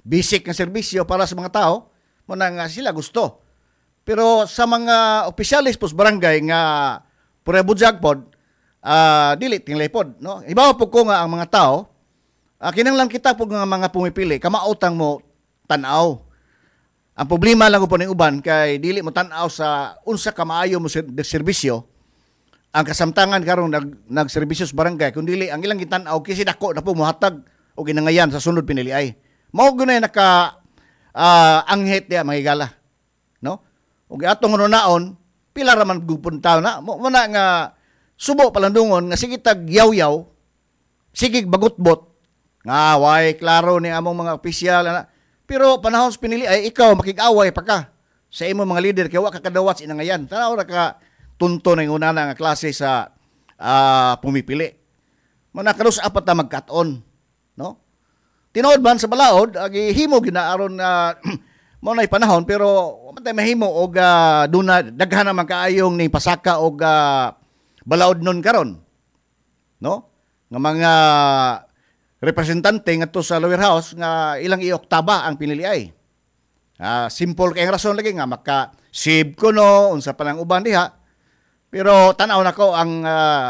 basic nga serbisyo para sa mga tao, mo na nga sila gusto. Pero sa mga opisyalis po sa barangay nga purebudjag pod, dili tinglay pod, no? Ibaw po ko nga ang mga tao, kinahanglan kita po nga mga pumipili, kamautang mo tanaw. Ang problema lang po ng uban kay dili mo tanaw sa unsa ka maayo mo serbisyo. Ang kasamtangan karon nagserbisyo sa barangay kun dili ang ilang gitan-aw kasi dako na po mohatag og ginangayan sa sunod piniliay. Mao gunay naka anghit dia mahigala, no? Ug atong naon pila ra man gupon taw na mo na nga subo palandungon nga sige tag yaw-yaw, sige bagutbot nga way klaro ni among mga opisyal na. Pero panahon sa pinili ay ikaw makig-away pa ka sa imo mga leader kay wa ka kadawat sa inangayan. Tanaw ra ka tunto na yung una nga klase sa pumipili. Mana kanus apat na magkat-on, no? Tinuod man sa balaod, gihimo ginaaron na mo na panahon pero matay mahimo og duna daghan naman kaayong ni pasaka og balaod nun karon, no? Nga mga representante ngadto sa lower house nga ilang ioktaba ang piniliay. Simple kay rason lagi nga maka-save ko no unsa pa nang uban diha. Pero tanaw nako ang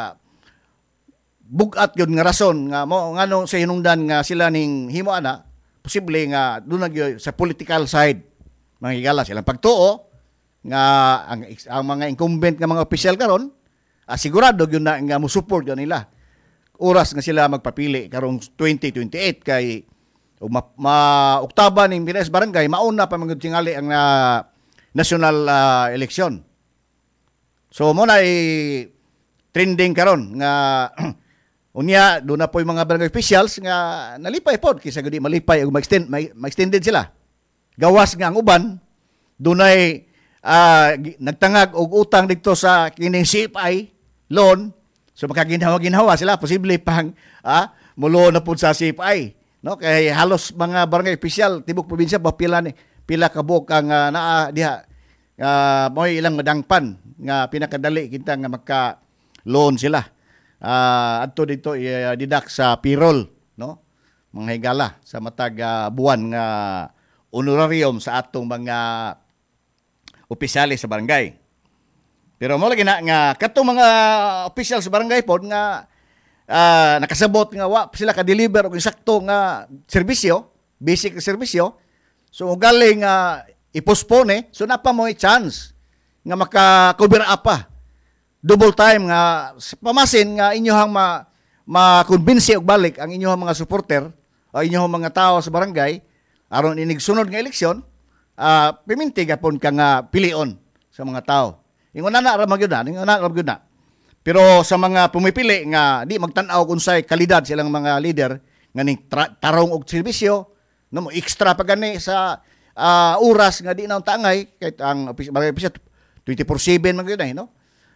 bugat yun nga rason nga mo ngano sa hinungdan nga sila ning himo ana posible nga dunag sa political side manghigala silang pagtuo nga ang mga incumbent nga mga opisyal karon sigurado gyud na nga mo support gyud nila oras nga sila magpapili karong 2028 kay oktaba ning Pines Barangay mauna pa magud tingali ang national election. So mo na trending karon nga unya do na po yung mga barangay officials nga nalipay pod kaysa gudi malipay ug ma-extended sila. Gawas nga ang uban dunay nagtangag og utang dito sa kining CFI loan. So makaginhawa-ginhawa sila posible pang mulo na pud sa CFI, no? Kay halos mga barangay official tibok probinsya pila ka buok ang naa diha moy ilang madangpan nga pinakadali kita nga magka loan sila. Adto dito didak sa payroll, no? Mga higala sa matag buwan nga honorarium sa atong mga opisyalis sa barangay. Pero mo lagi na nga katong mga official sa barangay pod nga nakasabot nga wa sila ka-deliver og eksakto nga serbisyo, basic serbisyo. So galing i-postpone, so napa mo chance nga maka-cover up pa. Double time nga pamasin nga inyohang ma-convince og balik ang inyohang mga supporter o inyohang mga tao sa barangay aron inig sunod nga eleksyon, piminti gapon ka nga pilion sa mga tao. Ingon na gyud na. Pero sa mga pumipili nga di magtan-aw kung say kalidad silang mga leader nga ning tarong og serbisyo, no mo extra pa gani sa oras nga di na tangay kay ang barangay official 24/7 man gyud no.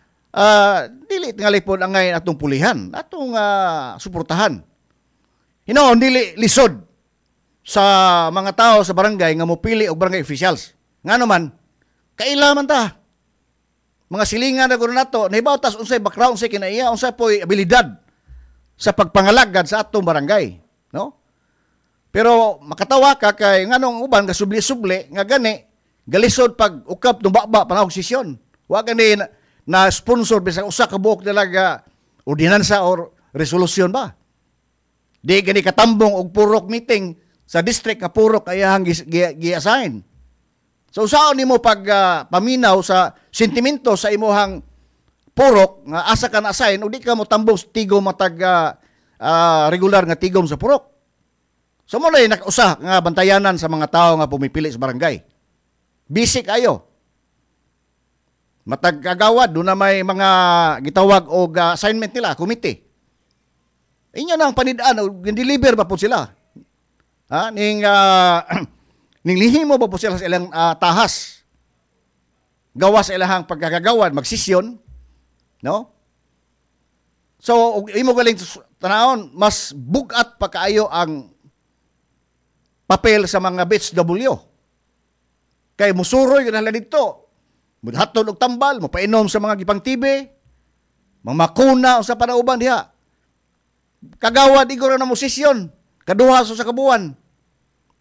Dili tingali pod angay atong pulihan, atong suportahan. Hinuon dili lisod sa mga tao sa barangay nga mopili og barangay officials. Ngano man kaila man ta. Mga silingan na guro nato, nahibaw tas unsay background unsay kinaiya, unsay poy abilidad sa pagpangalagad sa atong barangay, no? Pero makatawa ka kay nganong uban ka subli-subli nga gani galisod pag ukap ng baba panahog sesyon. Wa gani na sponsor bisag usa ka buok dalaga ordinansa or resolusyon ba? Di gani katambong og purok meeting sa district nga purok ayahang gi-assign. So saan nimo pag paminaw sa sentimento sa imuhang purok nga asa ka na-assign o di ka mo tambong tigom matag regular nga tigom sa purok. So mo na nakausa nga bantayanan sa mga tao nga pumipili sa barangay. Basic ayo. Matag kagawad do na may mga gitawag og assignment nila, committee. Inyo nang panidaan og deliver ba po sila? Ning lihim mo ba po sila sa ilang tahas? Gawas sa ilahang pagkagawad, magsisyon, no? So, imo galing tanahon, mas bugat pa kaayo ang papel sa mga BHW. Kay musuroy yun hala dito. Mudhaton og tambal, mapainom sa mga gipang TV, mga makuna o sa panauban diha. Kagawad igor na mo sesyon, kaduha sa kabuan.